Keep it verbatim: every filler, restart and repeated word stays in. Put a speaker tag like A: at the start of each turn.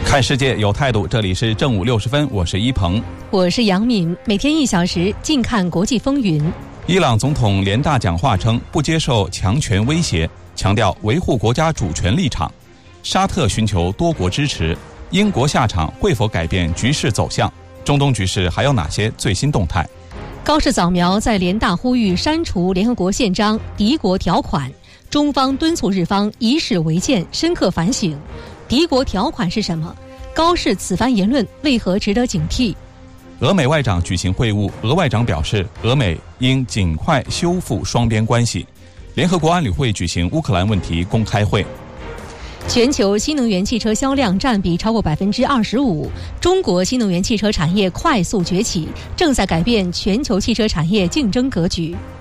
A: 看世界有态度，这里是正午六十分，我是一鹏，
B: 我是杨敏，每天一小时，静看国际风云。
A: 伊朗总统联大讲话称不接受强权威胁，强调维护国家主权立场。沙特寻求多国支持，英国下场会否改变局势走向？中东局势还有哪些最新动态？
B: 高市早苗在联大呼吁删除联合国宪章敌国条款，中方敦促日方以史为鉴，深刻反省。敌国条款是什么？高市此番言论为何值得警惕？
A: 俄美外长举行会晤，俄外长表示，俄美应尽快修复双边关系。联合国安理会举行乌克兰问题公开会。
B: 全球新能源汽车销量占比超过百分之二十五，中国新能源汽车产业快速崛起，正在改变全球汽车产业竞争格局。